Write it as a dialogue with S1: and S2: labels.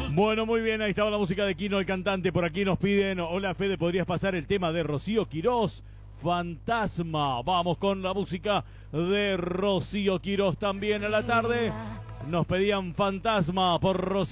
S1: Bueno, muy bien, ahí estaba la música de Quino, el cantante. Por aquí nos piden, hola Fede, ¿podrías pasar el tema de Rocío Quirós? Fantasma. Vamos con la música de Rocío Quirós también a la tarde. Nos pedían Fantasma por Rocío.